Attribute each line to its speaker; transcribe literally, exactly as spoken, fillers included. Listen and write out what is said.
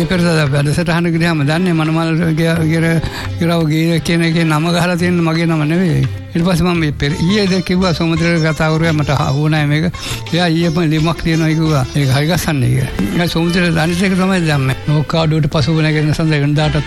Speaker 1: ඊයේ පෙරේදා වැඩසටහන ගියාම දන්නේ මනමල් ගිරව ගිය කියන එකේ නම ගහලා තියෙන මගේ නම නෙවෙයි. ඊට පස්සේ මම මේ ඊයේ දෙක කිව්වා සෝමද්‍රේ කතා කරුවා මට හවුණා මේක. එයා ඊයේ ලිමක් තියෙනවා කිව්වා. ඒක හරි ගස්සන්නේ කියලා. මම සෝමද්‍රේ අනිත් එක තමයි දැම්මේ. නෝකාඩුවට පසුව නැගෙන සඳ වෙනදාට